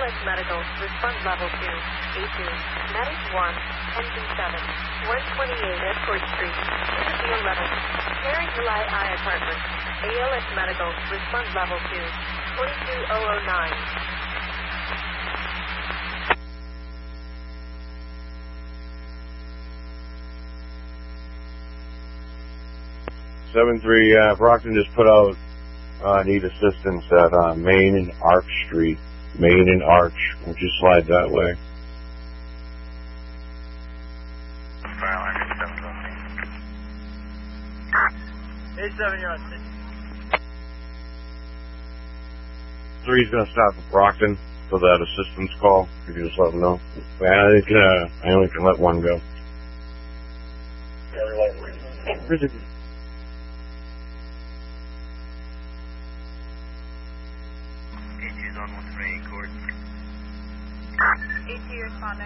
ALS Medical, response level 2, A2, Medic 1, Engine 7, 128 Escort Street, Unity 11, Harry July I Apartment, ALS Medical, response level 2, 22009. 7-3, Brockton just put out, need assistance at Main and Arch Street. Main and Arch. Would you slide that way? A7, you're on 6. 3's gonna stop at Brockton for that assistance call. If you just let them know. I only can let one go. Where's it? A2's on 128 court. A2 responding.